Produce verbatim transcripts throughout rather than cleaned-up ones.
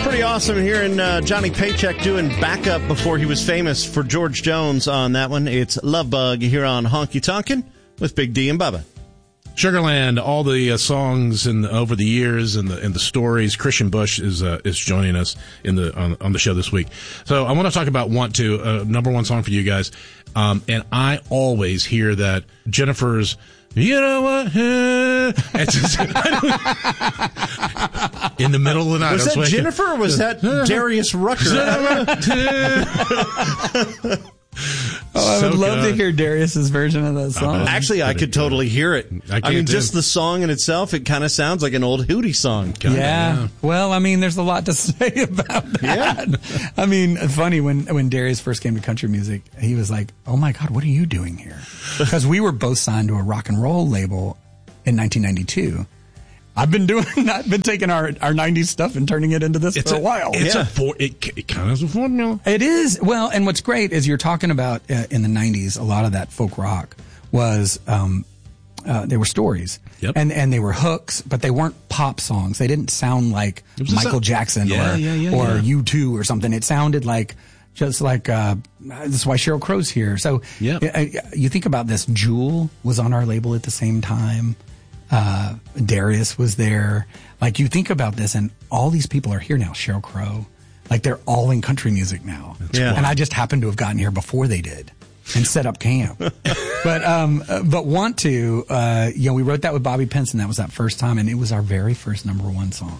Pretty awesome hearing uh, Johnny Paycheck doing backup before he was famous for George Jones on that one. It's Love Bug here on Honky Tonkin' with Big D and Bubba. Sugarland, all the uh, songs and over the years and the and the stories. Christian Bush is uh, is joining us in the on, on the show this week. So I want to talk about "Want To," uh, number one song for you guys. Um, and I always hear that Jennifer's, you know what? It's just, in the middle of the night. Was that Jennifer or was that Darius Rucker? Oh, I So would love good. to hear Darius's version of that song. Actually, I could totally hear it. I I, can't mean, do. just the song in itself, it kind of sounds like an old Hootie song. Kinda, Yeah. yeah. Well, I mean, there's a lot to say about that. Yeah. I mean, funny, when, when Darius first came to country music, he was like, oh my God, what are you doing here? Because we were both signed to a rock and roll label in nineteen ninety-two. I've been doing, I've been taking our, our nineties stuff and turning it into this It's for a, a, while. It's Yeah. a for, it, it kind of is a formula. It is. Well, and what's great is you're talking about uh, in the nineties, a lot of that folk rock was, um, uh, they were stories. Yep. And, and they were hooks, but they weren't pop songs. They didn't sound like It was a Michael sound- Jackson Yeah, or, yeah, yeah, or yeah. U two or something. It sounded like, just like, uh, that's why Sheryl Crow's here. So Yep. uh, you think about this, Jewel was on our label at the same time. Uh, Darius was there. Like, you think about this, and all these people are here now. Sheryl Crow, like, they're all in country music now. Yeah. And I just happened to have gotten here before they did and set up camp. but um, uh, but Want To, uh, you know, we wrote that with Bobby Pinson. That was that first time, and it was our very first number one song.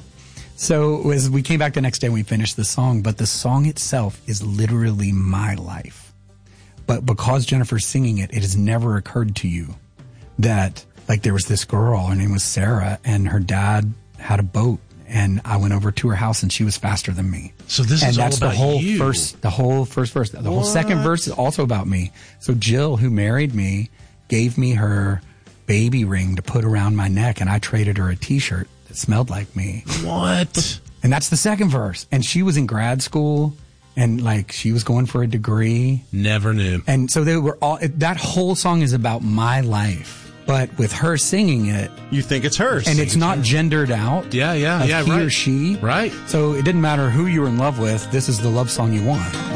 So as we came back the next day, and we finished the song. But the song itself is literally my life. But because Jennifer's singing it, it has never occurred to you that, like, there was this girl, her name was Sarah, and her dad had a boat, and I went over to her house, and she was faster than me. So this and is all that's about the whole you. first, the whole first verse. The whole second verse is also about me. So Jill, who married me, gave me her baby ring to put around my neck, and I traded her a T-shirt that smelled like me. What? And that's the second verse. And she was in grad school, and like she was going for a degree. Never knew. And so they were all. That whole song is about my life. But with her singing it, You think it's hers. and it's not gendered out. Yeah, yeah, of yeah, he right. or she. Right. So it didn't matter who you were in love with. This is the love song you want.